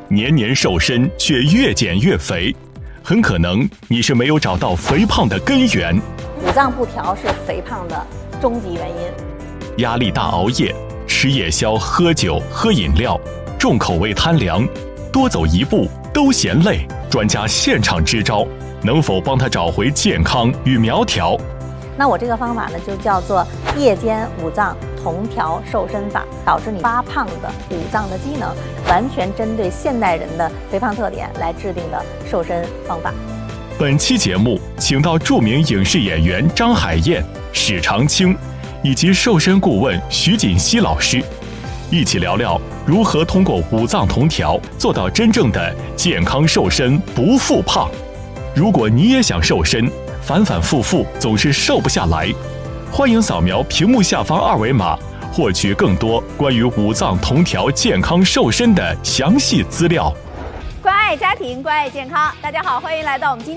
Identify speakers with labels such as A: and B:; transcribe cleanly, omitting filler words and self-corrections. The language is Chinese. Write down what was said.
A: 年年瘦身却越减越肥，很可能你是没有找到肥胖的根源。
B: 五脏不调是肥胖的终极原因。
A: 压力大、熬夜、吃夜宵、喝酒、喝饮料、重口味贪凉、多走一步都嫌累，专家现场支招，能否帮他找回健康与苗条？
B: 那我这个方法呢，就叫做夜间五脏同调瘦身法，导致你发胖的五脏的机能，完全针对现代人的肥胖特点来制定的瘦身方法。
A: 本期节目请到著名影视演员张海燕、史长青以及瘦身顾问徐锦熙老师，一起聊聊如何通过五脏同调做到真正的健康瘦身不复胖。如果你也想瘦身，反反复复总是瘦不下来，欢迎扫描屏幕下方二维码，获取更多关于五脏同调健康瘦身的详细资料。
C: 关爱家庭，关爱健康。大家好，欢迎来到我们今